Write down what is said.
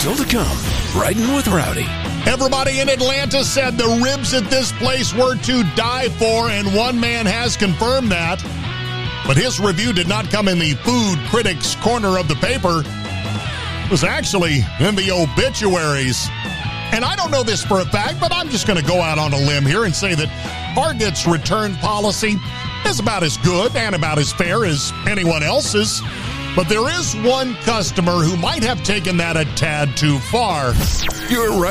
Still to come, Riding with Rowdy. Everybody in Atlanta said the ribs at this place were to die for, and one man has confirmed that. But his review did not come in the food critics corner of the paper. It was actually in the obituaries. And I don't know this for a fact, but I'm just going to go out on a limb here and say that Target's return policy is about as good and about as fair as anyone else's. But there is one customer who might have taken that a tad too far. You're right.